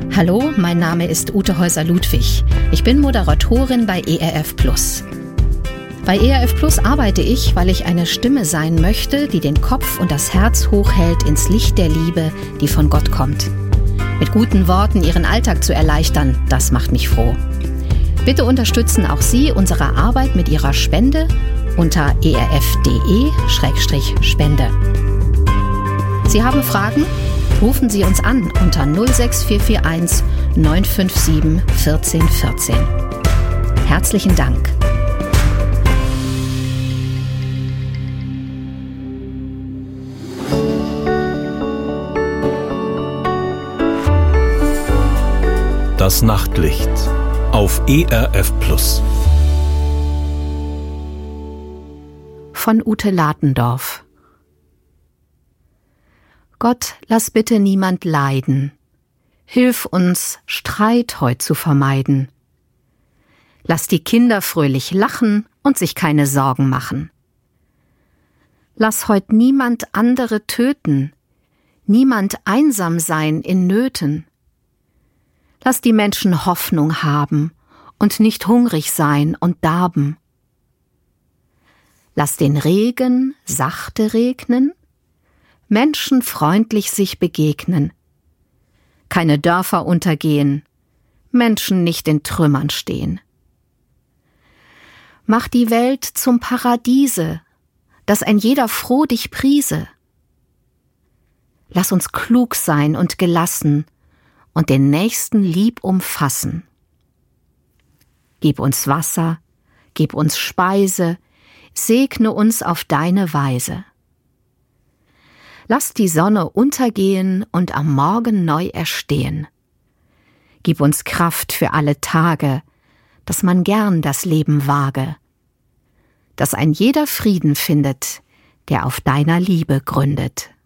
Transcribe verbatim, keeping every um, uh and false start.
Hallo, mein Name ist Ute Häuser-Ludwig. Ich bin Moderatorin bei E R F Plus. Bei E R F Plus arbeite ich, weil ich eine Stimme sein möchte, die den Kopf und das Herz hochhält ins Licht der Liebe, die von Gott kommt. Mit guten Worten Ihren Alltag zu erleichtern, das macht mich froh. Bitte unterstützen auch Sie unsere Arbeit mit Ihrer Spende unter e r f punkt d e slash spende. Sie haben Fragen? Rufen Sie uns an unter null sechs vier vier eins neun fünf sieben eins vier eins vier. Herzlichen Dank. Das Nachtlicht auf E R F Plus. Von Ute Latendorf. Gott, lass bitte niemand leiden. Hilf uns, Streit heut zu vermeiden. Lass die Kinder fröhlich lachen und sich keine Sorgen machen. Lass heut niemand andere töten, niemand einsam sein in Nöten. Lass die Menschen Hoffnung haben und nicht hungrig sein und darben. Lass den Regen sachte regnen, Menschen freundlich sich begegnen. Keine Dörfer untergehen, Menschen nicht in Trümmern stehen. Mach die Welt zum Paradiese, dass ein jeder froh dich priese. Lass uns klug sein und gelassen und den Nächsten lieb umfassen. Gib uns Wasser, gib uns Speise, segne uns auf deine Weise. Lass die Sonne untergehen und am Morgen neu erstehen. Gib uns Kraft für alle Tage, dass man gern das Leben wage, dass ein jeder Frieden findet, der auf deiner Liebe gründet.